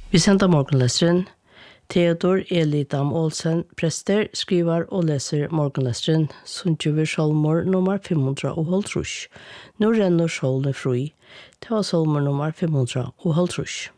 Vi sender morgenlesteren. Theodor Elidam Olsen, prester, skriver og leser morgenlesteren, som gjør solmor nummer 500. Nå renner solen fri. Det var solmor nummer 500.